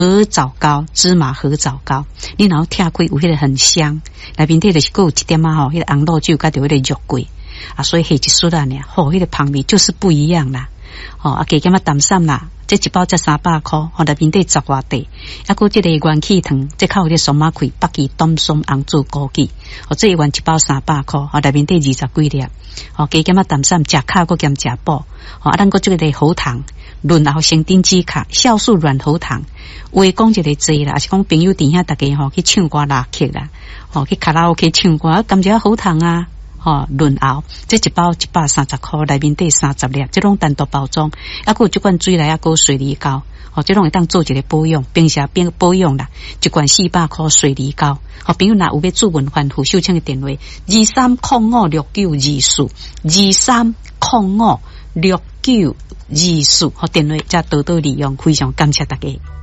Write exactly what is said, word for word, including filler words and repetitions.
鹅枣糕、芝麻合枣糕，你然后听开有迄个很香，内面底就是还有一点啊吼，迄、那个红豆酒甲着迄个肉桂啊，所以下一丝啊呢，吼，迄、那个香味就是不一样啦。哦，啊，加减啊淡散啦，这一包才三百块，吼，内面底十外块，啊，搁这个元气糖，这靠迄个松马葵、北极冬松红枣枸杞，哦，这一罐一包三百块，哦，内面底二十几粒，哦，加减啊淡散，食卡搁兼食补，哦，啊，咱搁这个喉糖。润喉生丁止卡酵素软喉糖，话讲一个济啦，是讲朋友底下大家吼去唱歌拉客啦，吼去卡拉 OK 唱歌，甘蔗喉糖啊，吼润喉，这一包一百三十块，内面底三十粒，这种单独包装，啊，还有这罐水来啊，还有水梨膏，吼，这种会当做一个保养，平时变保养啦，一罐四百块水梨膏，吼，朋友若有要做文环护秀清的电话，二三零五六九二四，二三零五六九。二四和电话，再多多利用，非常感谢大家。